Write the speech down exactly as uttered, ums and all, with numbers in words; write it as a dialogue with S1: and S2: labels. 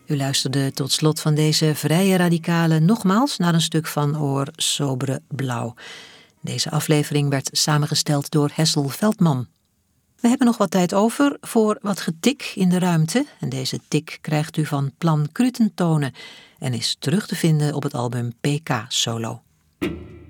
S1: U luisterde tot slot van deze vrije radicale nogmaals naar een stuk van Oor Sobre Blauw. Deze aflevering werd samengesteld door Hessel Veldman. We hebben nog wat tijd over voor wat getik in de ruimte. En deze tik krijgt u van Plan Krutentonen en is terug te vinden op het album P K Solo.